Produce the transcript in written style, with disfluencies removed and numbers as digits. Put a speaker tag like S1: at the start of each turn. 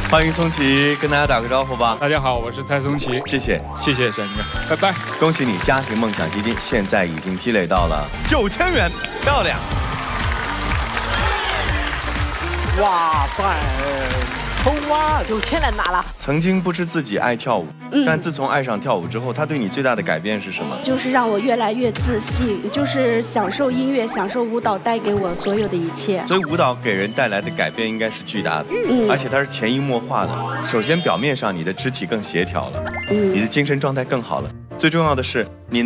S1: 欢迎松琪，跟大家打个招呼吧。
S2: 大家好，我是蔡松琪，
S1: 谢谢，
S2: 谢谢沈哥，拜拜。
S1: 恭喜你，家庭梦想基金现在已经积累到了9000元，漂亮！
S3: 哇塞，抽啊，9000来拿了。
S1: 曾经不知自己爱跳舞，但自从爱上跳舞之后，它对你最大的改变是什么？
S4: 就是让我越来越自信，就是享受音乐，享受舞蹈带给我所有的一切。
S1: 所以舞蹈给人带来的改变应该是巨大的，而且它是潜移默化的。首先表面上你的肢体更协调了，你的精神状态更好了，最重要的是你能